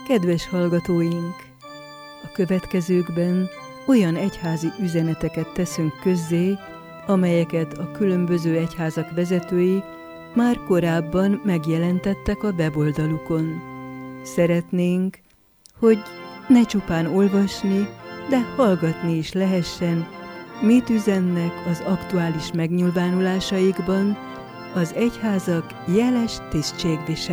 Kedves hallgatóink! A következőkben olyan egyházi üzeneteket teszünk közzé, amelyeket a különböző egyházak vezetői már korábban megjelentettek a weboldalukon. Szeretnénk, hogy ne csupán olvasni, de hallgatni is lehessen, mit üzennek az aktuális megnyilvánulásaikban az egyházak jeles tisztségviselői.